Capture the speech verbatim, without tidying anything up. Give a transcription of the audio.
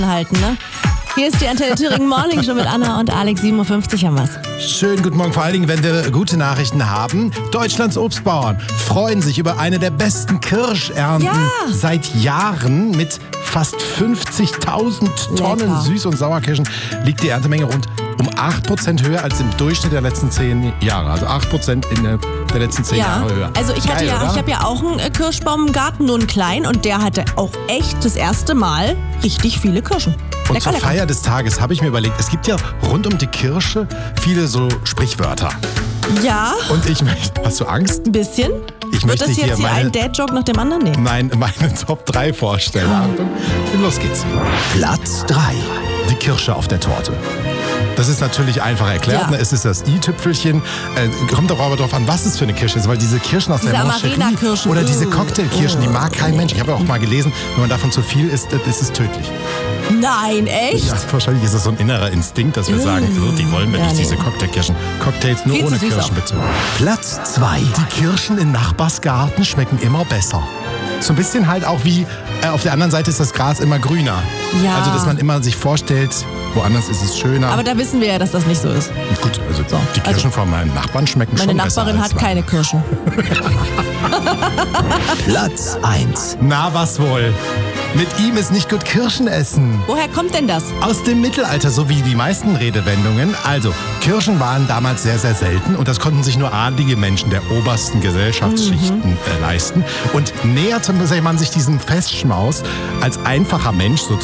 halten, ne? Hier ist die Antenne Thüringen Morning Show mit Anna und Alex. sieben Uhr fünfzig haben wir's. Schönen guten Morgen, vor allen Dingen, wenn wir gute Nachrichten haben. Deutschlands Obstbauern freuen sich über eine der besten Kirschernten Ja. seit Jahren. Mit fast fünfzigtausend Tonnen Lecker. Süß- und Sauerkirschen liegt die Erntemenge rund um acht Prozent höher als im Durchschnitt der letzten zehn Jahre. Also acht Prozent in der, der letzten zehn Ja, Jahre höher. also ich hatte Geil, ja, oder? ich habe ja auch einen äh, Kirschbaum im Garten, nur einen kleinen, und der hatte auch echt das erste Mal richtig viele Kirschen. Und Lecker, zur lecker. Feier des Tages habe ich mir überlegt, es gibt ja rund um die Kirsche viele so Sprichwörter. Ja, Und ich möchte, hast du Angst? ein bisschen. Ich Wird möchte das jetzt hier hier meine- ein Dad-Joke nach dem anderen? Nee. Nein, meine Top drei vorstellen. Achtung, los geht's. Platz drei. Die Kirsche auf der Torte. Das ist natürlich einfach erklärt. Ja. Ne? Es ist das i-Tüpfelchen. Äh, kommt doch aber darauf an, was es für eine Kirsche ist. Weil diese Kirschen aus Diese der Mancherie Amarena-Kirschen. oder diese Uh. Cocktailkirschen, die mag kein Mensch. Ich habe ja auch mal gelesen, wenn man davon zu viel isst, ist es tödlich. Nein, echt? Ja, wahrscheinlich ist es so ein innerer Instinkt, dass wir sagen, oh, die wollen wir Ja, nicht, nee. diese Cocktailkirschen. Cocktails nur Viel zu ohne süß Kirschen, auch. bitte. Platz zwei. Die Kirschen in Nachbarsgarten schmecken immer besser. So ein bisschen halt auch wie, äh, auf der anderen Seite ist das Gras immer grüner. Ja. Also, dass man immer sich vorstellt, woanders ist es schöner. Aber da wissen wir ja, dass das nicht so ist. Gut, also die Kirschen von meinen Nachbarn schmecken Meine schon Nachbarin besser hat als keine Kirschen. Platz eins. Na, was wohl? Mit ihm ist nicht gut Kirschen essen. Woher kommt denn das? Aus dem Mittelalter, so wie die meisten Redewendungen. Also, Kirschen waren damals sehr, sehr selten und das konnten sich nur adlige Menschen der obersten Gesellschaftsschichten äh, leisten. Und näherte man sich diesem Festschmaus als einfacher Mensch, so